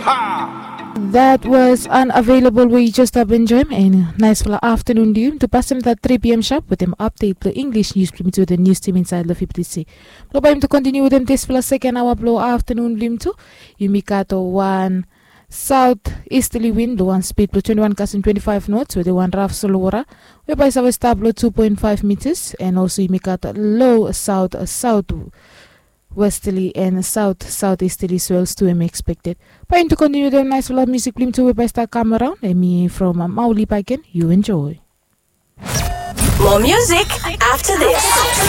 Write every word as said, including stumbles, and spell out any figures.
That was Unavailable. We just have enjoyed a nice full afternoon due to pass him that three p.m. sharp with them update the English news to the news team inside the fifty C. Blow by him to continue with them this for a second hour blow afternoon blim to Yumikato one southeasterly wind blow one speed blow twenty-one casting twenty-five knots with the one rough solora whereby South star blow two point five meters and also Yumikato low south south westerly and south southeasterly swells to am expected. But to continue the nice love music film to by star come around and me from uh, Mauli Piken. You enjoy. More music after this.